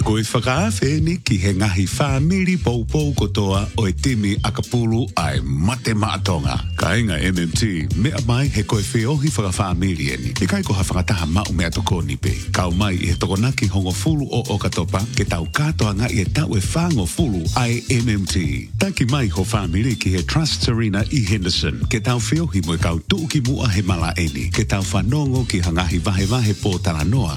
Koe whakaawheni ki he ngahi whamiri poupou kotoa o e timi Akapulu ai mate maatonga. Ka inga MMT, mea mai he koe whiohi whakawhamiri eni. E kai ko ha whakataha mau mea toko nipe. Kau mai i he tokonaki hongo fulu o Okatopa, ke tau katoa nga i e tau e whango fulu ai MMT. Taki mai ho whamiri ki he Trust Arena i Henderson, ke tau whiohi mo e kau tuuki mua he mala eni, ke tau whanongo ki hangahi vahe po Talanoa,